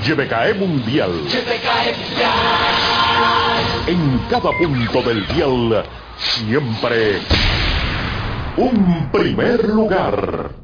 YBKE Mundial. YBKE Mundial. En cada punto del dial, siempre un primer lugar.